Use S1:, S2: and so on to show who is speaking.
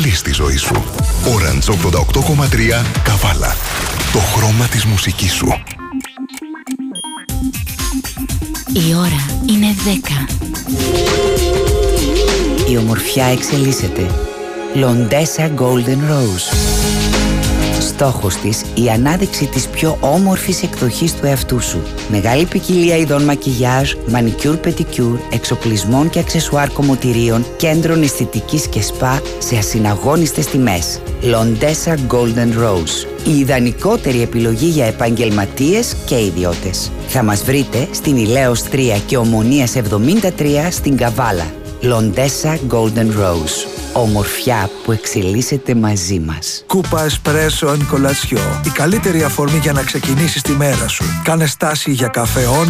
S1: πολύ στη ζωή σου. Orange 88,3 Καβάλα. Το χρώμα της μουσικής σου.
S2: Η ώρα είναι 10.
S3: Η ομορφιά εξελίσσεται. Λοντέσα Golden Rose. Στόχος της, η ανάδειξη της πιο όμορφης εκδοχής του εαυτού σου. Μεγάλη ποικιλία ειδών μακιγιάζ, μανικιούρ, πετικιούρ, εξοπλισμών και αξεσουάρ κομμωτηρίων, κέντρων αισθητικής και σπα σε ασυναγώνιστες τιμές. Λοντέσα Golden Rose. Η ιδανικότερη επιλογή για επαγγελματίες και ιδιώτες. Θα μας βρείτε στην Ηλέως 3 και Ομονίας 73 στην Καβάλα. Λοντέσα Golden Rose. Ομορφιά που εξελίσσεται μαζί μας.
S4: Κούπα Εσπρέσο εν κολατσιό. Η καλύτερη αφορμή για να ξεκινήσεις τη μέρα σου. Κάνε στάση για καφέ